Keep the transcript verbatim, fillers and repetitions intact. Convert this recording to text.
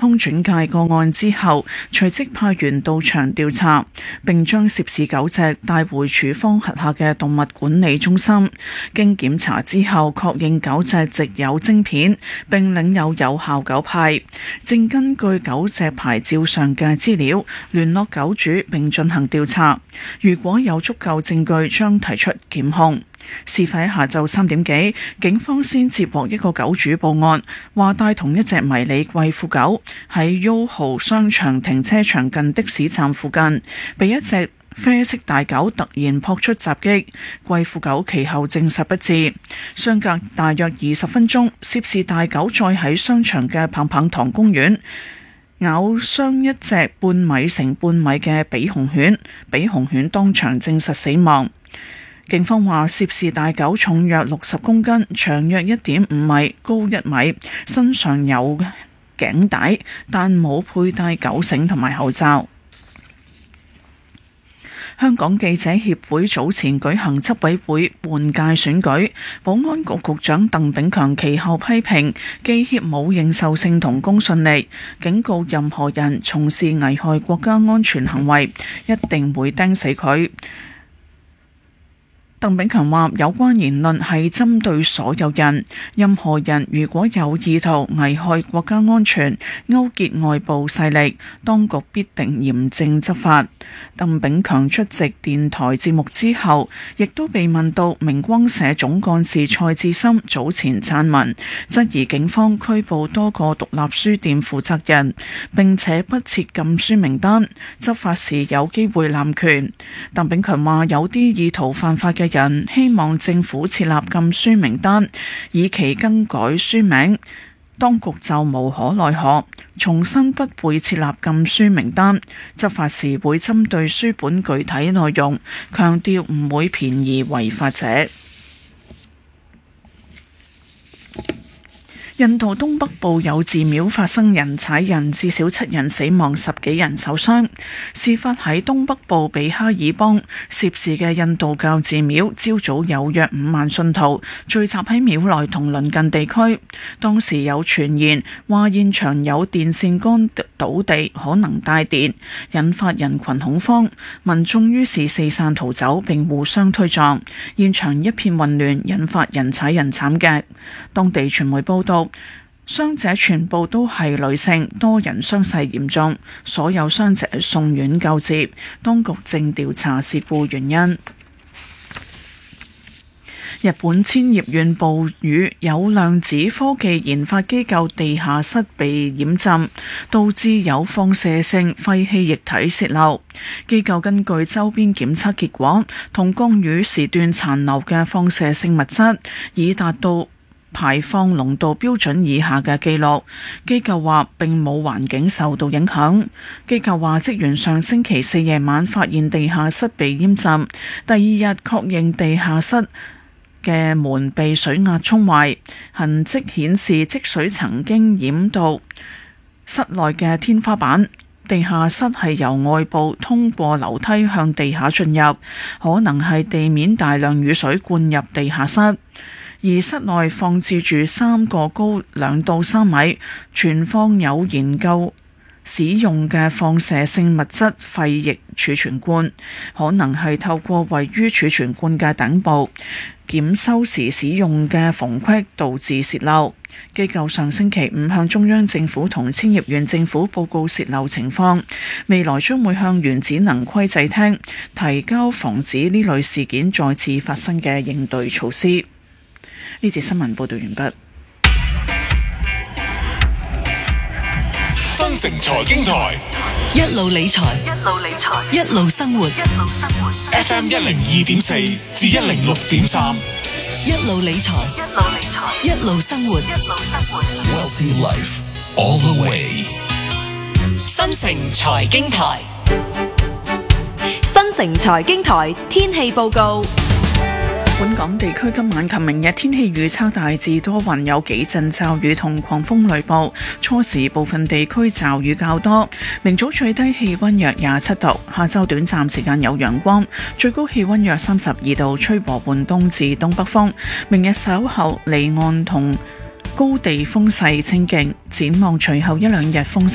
通轉介個案之後，隨即派員到場調查，並將涉事狗隻帶回署方轄下嘅動物管理中心。經檢查之後，確認狗隻植有晶片，並領有有效狗牌，正根據狗隻牌照上嘅資料聯絡狗主並進行調查。如果有足夠證據，將提出檢控。事發喺下晝三點幾，警方先接獲一個狗主報案，話帶同一隻迷你貴婦狗喺 U 號商場停車場近的士站附近，被一隻啡色大狗突然撲出襲擊，貴婦狗其後證實不治。相隔大約二十分鐘，涉事大狗再喺商場嘅棒棒堂公園咬傷一隻半米乘半米嘅比熊犬，比熊犬當場證實死亡。警方話涉事大狗重約六十公斤，長約一點五米，高一米，身上有頸帶，但冇佩戴狗繩同埋口罩。香港記者協會早前舉行執委會換屆選舉，保安局局長鄧炳強其後批評記協冇認受性同公信力，警告任何人從事危害國家安全行為，一定會釘死佢。鄧炳強話：有關言論係針對所有人，任何人如果有意圖危害國家安全、勾結外部勢力，當局必定嚴正執法。鄧炳強出席電台節目之後，亦都被問到明光社總幹事蔡志深早前撰文，質疑警方拘捕多個獨立書店負責人，並且不設禁書名單，執法時有機會濫權。鄧炳強話：有啲意圖犯法嘅人希望政府設立禁書名單，以期更改書名，當局就無可奈何，重申不會設立禁書名單，執法時會針對書本具體內容，強調唔會便宜違法者。印度東北部有寺廟發生人踩人，至少七人死亡，十幾人受傷。事發喺東北部比哈爾邦，涉事嘅印度教寺廟朝早有約五萬信徒聚集喺廟內同鄰近地區。當時有傳言話現場有電線桿倒地，可能帶電，引發人群恐慌。民眾於是四散逃走並互相推撞，現場一片混亂，引發人踩人慘劇。當地傳媒報道，傷者全部都係女性，多人傷勢嚴重，所有傷者送院救治，當局正調查事故原因。日本千葉縣暴雨，有量子科技研發機構地下室被淹浸，導致有放射性廢氣液體泄漏。機構根據周邊檢測結果同降雨時段殘留嘅放射性物質，已達到排放濃度標準以下嘅記錄。機構話並冇環境受到影響。機構話職員上星期四夜晚發現地下室被淹浸，第二日確認地下室嘅門被水壓沖壞，痕跡顯示積水曾經淹到室內嘅天花板。地下室係由外部通過樓梯向地下進入，可能係地面大量雨水灌入地下室。而室內放置住三個高兩到三米、存放有研究使用嘅放射性物質廢液儲存罐，可能係透過位於儲存罐嘅頂部檢修時使用嘅縫隙導致泄漏。機構上星期五向中央政府同千葉縣政府報告泄漏情況，未來將會向原子能規制廳提交防止呢類事件再次發生嘅應對措施。呢節新聞報道完畢。 新城財經台一路理財，一路理財，一路生活，一路生活。 F M 一零二點四至一零六點三， 一路理財，一路理財，一路生活，一路生活。 Wealthy Life all the way。 新城財經台， 新城財經台天氣報告。 本港地區今晚及明日天氣預測大致多雲，有幾陣驟雨同狂風雷暴，初時部分地區驟雨較多。明早最低氣溫約廿七度，下晝短暫時間有陽光，最高氣溫約三十二度，吹和緩東至東北風。明日稍後離岸同高地風勢清勁，展望隨後一兩日風勢